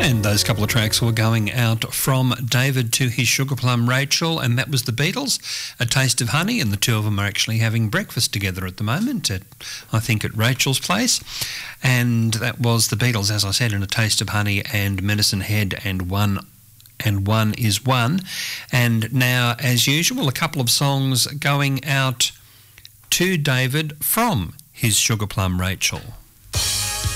And those couple of tracks were going out from David to his Sugar Plum Rachel, and that was the Beatles, A Taste of Honey, and the two of them are actually having breakfast together at the moment, I think at Rachel's place. And that was the Beatles, as I said, in A Taste of Honey and Medicine Head and One is One. And now, as usual, a couple of songs going out to David from his Sugar Plum Rachel.